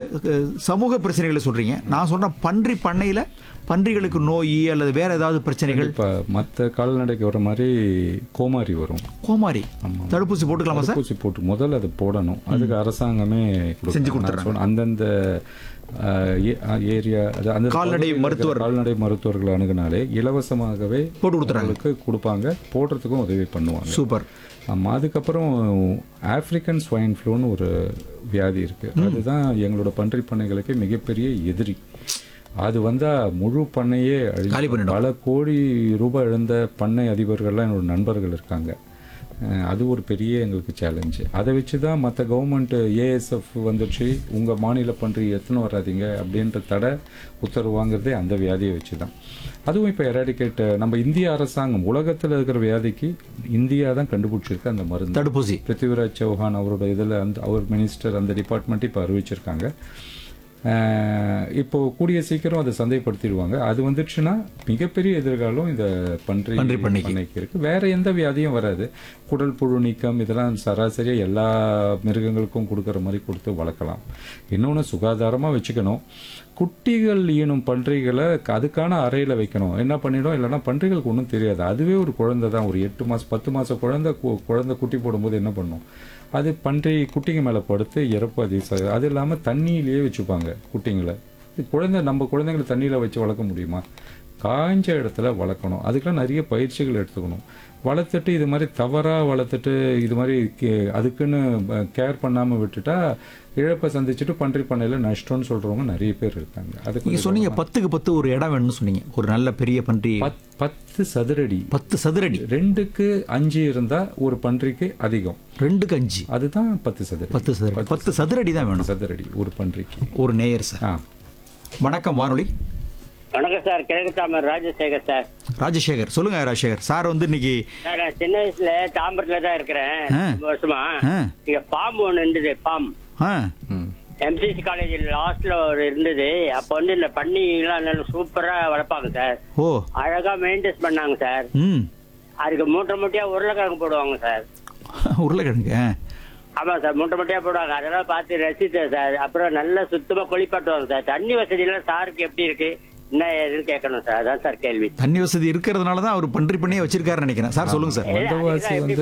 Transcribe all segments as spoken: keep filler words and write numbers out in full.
சமூக பிரச்சனைகளை சொல்றீங்க. நான் சொன்ன பன்றி பண்ணையில பன்றிகளுக்கு நோய் அல்லது வேற ஏதாவது பிரச்சனைகள் இப்போ மற்ற கால்நடைக்கு வர மாதிரி கோமாரி வரும். கோமாரி தடுப்பூசி போட்டுக்கலாமா சார்? தடுப்பூசி போட்டு முதல்ல அது போடணும். அதுக்கு அரசாங்கமே செஞ்சு கொடுத்துறாங்க. அந்தந்த ஏரியா அந்த கால்நடை மருத்துவர் கால்நடை மருத்துவர்கள் அணுகுனாலே இலவசமாகவே போட்டு கொடுத்துறாங்க, கொடுப்பாங்க, போடுறதுக்கும் உதவி பண்ணுவாங்க. சூப்பர். ஆமாம். அதுக்கப்புறம் ஆப்பிரிக்கன் ஸ்வைன் ஃப்ளூன்னு ஒரு வியாதி இருக்குது. அதுதான் எங்களோட பன்றி பண்ணைகளுக்கு மிகப்பெரிய எதிரி. அது வந்தால் முழு பண்ணையே அழிஞ்சு பல கோடி ரூபாய் இழந்த பண்ணை அதிபர்கள்லாம் என்னோட நண்பர்கள் இருக்காங்க. அது ஒரு பெரிய எங்களுக்கு சேலஞ்சு. அதை வச்சு தான் மற்ற கவர்மெண்ட் ஏஎஸ்எஃப் வந்துச்சு, உங்கள் மாநில பன்றி எத்தனை வராதிங்க அப்படின்ற தடை உத்தரவு வாங்குறதே அந்த வியாதியை வச்சு தான். அதுவும் இப்போ எராடிகேட் நம்ம இந்திய அரசாங்கம் உலகத்தில் இருக்கிற வியாதிக்கு இந்தியா தான் கண்டுபிடிச்சிருக்கு அந்த மருந்து தடுப்பூசி. பிருத்திவிராஜ் சௌஹான் அவரோட இதில் அந்த அவர் மினிஸ்டர் அந்த டிபார்ட்மெண்ட் இப்போ அறிவிச்சிருக்காங்க. இப்போ கூடிய சீக்கிரம் அதை சந்தைப்படுத்திடுவாங்க. அது வந்துடுச்சுன்னா மிகப்பெரிய எதிர்காலம் இந்த பன்றி பண்ணைக்கு இருக்கு. வேற எந்த வியாதியும் வராது. குடல் புழு நீக்கம் இதெல்லாம் சராசரியாக எல்லா மிருகங்களுக்கும் கொடுக்குற மாதிரி கொடுத்து வளர்க்கலாம். இன்னொன்று சுகாதாரமாக வச்சுக்கணும். குட்டிகள் ஈனும் பன்றிகளை அதுக்கான அறையில் வைக்கணும். என்ன பண்ணிடும், இல்லைன்னா பன்றிகளுக்கு ஒன்றும் தெரியாது. அதுவே ஒரு குழந்தை தான். ஒரு எட்டு மாதம் பத்து மாதம் குழந்தை குழந்தை குட்டி போடும்போது என்ன பண்ணும், அது பன்றி குட்டிங்க மேலே படுத்து இறப்பு அதிகம். அது இல்லாமல் தண்ணியிலேயே வச்சுப்பாங்க குட்டிங்களை. குழந்தை நம்ம குழந்தைங்களை தண்ணியில் வச்சு வளர்க்க முடியுமா? காய்ஞ்ச இடத்துல வளர்க்கணும். அதுக்கெல்லாம் நிறைய பயிற்சிகள் எடுத்துக்கணும். வளர்த்துட்டு இது மாதிரி தவறாக வளர்த்துட்டு இது மாதிரி அதுக்குன்னு கேர் பண்ணாமல் விட்டுட்டா இழப்பை சந்திச்சுட்டு பன்றி பண்ணையில் நஷ்டம்னு சொல்கிறவங்க நிறைய பேர் இருக்காங்க. அதுக்கு நீங்கள் சொன்னீங்க பத்துக்கு பத்து ஒரு இடம் வேணும்னு சொன்னீங்க. ஒரு நல்ல பெரிய பன்றி பத்து சதுரடி பத்து சதுரடி ரெண்டுக்கு அஞ்சு இருந்தால் ஒரு பன்றிக்கு அதிகம். ரெண்டுக்கு அஞ்சு அதுதான் பத்து சதுரடி பத்து சதுரடி பத்து சதுரடி தான் வேணும் சதுரடி ஒரு பன்றிக்கு. ஒரு நேயர் சார். ஆ வணக்கம் வானொலி. வணக்கம் சார், கிழக்கு தாமர் ராஜசேகர் சார். ராஜசேகர் சொல்லுங்க. ராஜசேகர் சார் வந்து இன்னைக்கு சார் நான் சின்ன வயசுல தாம்பரத்துல தான் இருக்கிறேன். வருஷமா இங்க பாம்பு ஒண்ணு இருந்தது. பாம்பு எம்சிசி காலேஜ் லாஸ்ட்ல ஒரு இருந்தது. அப்ப வந்து இந்த பண்ணி எல்லாம் நல்ல சூப்பரா வளர்ப்பாங்க சார். ஓ அழகா மெயின்டைன் பண்ணாங்க சார். அதுக்கு மூட்டை மூட்டையா உருளைக்கிழங்கு போடுவாங்க சார். உருளைக்கிழங்கு ஆமா சார், மூட்டை மூட்டையா போடுவாங்க. அதெல்லாம் பார்த்து ரசித்தேன் சார். அப்புறம் நல்லா சுத்தமா குளிப்பாட்டுவாங்க சார். தண்ணி வசதி எல்லாம் சாருக்கு எப்படி இருக்கு என்ன ஏதுன்னு கேட்கணும் சார். அதான் சார் கேள்வி. தண்ணி வசதி இருக்கிறதுனால தான் அவர் பன்றி பண்ணியே வச்சிருக்காருன்னு நினைக்கிறேன் சார். சொல்லுங்க சார். வந்தவாசி வந்து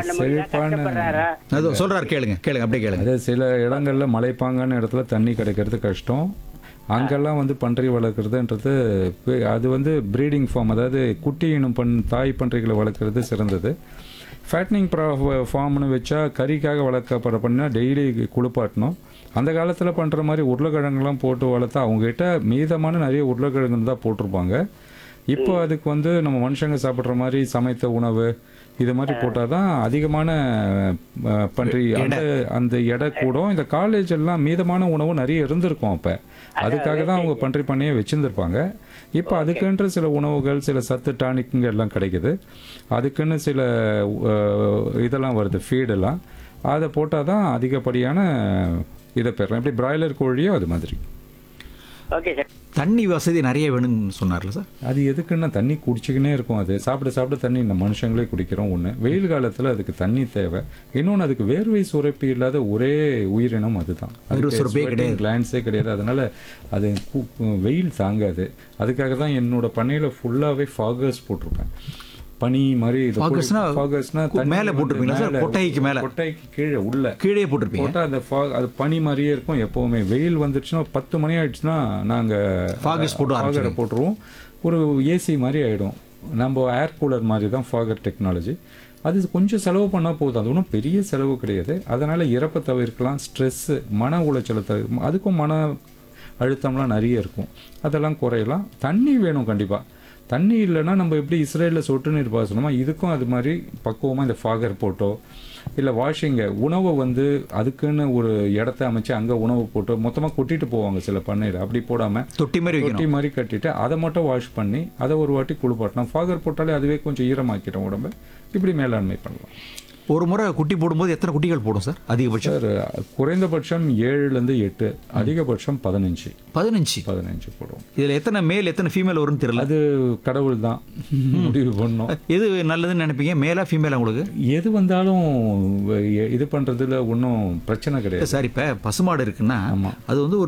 செழிப்பான சொல்றாரு, கேளுங்க கேளுங்க அப்படியே கேளுங்க. அதே சில இடங்கள்ல மலைப்பாங்கான இடத்துல தண்ணி கிடைக்கிறது கஷ்டம். அங்கெல்லாம் வந்து பன்றி வளர்க்குறதுன்றது அது வந்து ப்ரீடிங் ஃபார்ம், அதாவது குட்டி இனம் பண் தாய் பன்றிகளை வளர்க்குறது சிறந்தது. ஃபேட்னிங் ஃபார்ம்னு வச்சா கறிக்காக வளர்க்கப்படுற பண்ணா டெய்லி குளிப்பாட்டணும். அந்த காலத்தில் பண்ணுற மாதிரி உருளைக்கிழங்குலாம் போட்டு வளர்த்தா அவங்ககிட்ட மீதமான நிறைய உருளைக்கிழங்கு தான் போட்டிருப்பாங்க. இப்போ அதுக்கு வந்து நம்ம மனுஷங்க சாப்பிட்ற மாதிரி சமைத்த உணவு இது மாதிரி போட்டால் தான் அதிகமான பன்றி அந்த அந்த எடை கூடும். இந்த காலேஜ் எல்லாம் மீதமான உணவு நிறைய இருந்திருக்கும். அப்போ அதுக்காக தான் அவங்க பன்றி பண்ணையே வச்சுருந்துருப்பாங்க. இப்போ அதுக்குன்ற சில உணவுகள் சில சத்து டானிக்குங்க எல்லாம் கிடைக்குது. அதுக்குன்னு சில இதெல்லாம் வருது ஃபீடெல்லாம். அதை போட்டால் தான் அதிகப்படியான இதை பெறலாம். எப்படி பிராய்லர் கோழியோ அது மாதிரி. Okay sir. தண்ணி வசதி நிறைய வேணும்னு சொன்னார்ல சார். அது எதுக்குன்னா தண்ணி குடிச்சிக்கினே இருக்கும். அது சாப்பிட சாப்பிட தண்ணி இந்த மனுஷங்களே குடிக்கிறோம். ஒன்று வெயில் காலத்தில் அதுக்கு தண்ணி தேவை. இன்னொன்று அதுக்கு வேர்வை சுரப்பி இல்லாத ஒரே உயிரினம் அதுதான். அது கிளான்ஸே கிடையாது. அதனால அது வெயில் தாங்காது. அதுக்காக தான் என்னோட பண்ணையில் ஃபுல்லாகவே ஃபாகர்ஸ் போட்டிருப்பேன். பனி மாதிரி மேலே போட்டிருப்பீங்களா சார்? கொட்டைக்கு மேலே கொட்டைக்கு கீழே உள்ள கீழே போட்டிருப்பீங்க. போட்டால் அந்த அது பனி மாதிரியே இருக்கும் எப்போவுமே. வெயில் வந்துடுச்சுன்னா பத்து மணி ஆயிடுச்சுன்னா நாங்கள் ஃபாகர்ஸ் போட்டு ஃபாகரை போட்டுருவோம். ஒரு ஏசி மாதிரி ஆகிடும். நம்ம ஏர் கூலர் மாதிரி தான் ஃபாகர் டெக்னாலஜி. அது கொஞ்சம் செலவு பண்ணால் போதும். அது ஒன்றும் பெரிய செலவு கிடையாது. அதனால் இறப்பை தவிர்க்கலாம். ஸ்ட்ரெஸ்ஸு மன உளைச்சலை தவிர அதுக்கும் மன அழுத்தம்லாம் நிறைய இருக்கும். அதெல்லாம் குறையலாம். தண்ணி வேணும் கண்டிப்பாக. தண்ணி இல்லைன்னா நம்ம எப்படி இஸ்ரேலில் சொட்டு நீர் பாசனமா இதுக்கும் அது மாதிரி பக்குவமாக இந்த ஃபாகர் போட்டோ இல்லை வாஷிங்க உணவை வந்து அதுக்குன்னு ஒரு இடத்த அமைச்சு அங்கே உணவு போட்டு மொத்தமாக கொட்டிட்டு போவாங்க சில பண்ணையில். அப்படி போடாமல் தொட்டி மாதிரி தொட்டி மாதிரி கட்டிட்டு அதை மட்டும் வாஷ் பண்ணி அதை ஒரு வாட்டி குளிப்பாட்டணும். ஃபாகர் போட்டாலே அதுவே கொஞ்சம் ஈரமாக்கிட்டோம் உடம்பை. இப்படி மேலாண்மை பண்ணலாம். ஒரு முறை குட்டி போடும்போது எத்தனை குட்டிகள் போடும் சார் அதிகபட்சம்? சார் குறைந்தபட்சம் ஏழுலேருந்து எட்டு, அதிகபட்சம் பதினஞ்சு பதினஞ்சு பதினஞ்சு போடுவோம். இதில் எத்தனை மேல் எத்தனை ஃபீமேல் வரும்னு தெரியல. அது கடவுள் தான் முடிவு பண்ணணும். எது நல்லதுன்னு நினைப்பீங்க, மேலா ஃபீமேலா? உங்களுக்கு எது வந்தாலும் இது பண்ணுறதுல ஒன்றும் பிரச்சனை கிடையாது சார். இப்போ பசுமாடு இருக்குன்னா அது வந்து ஒரு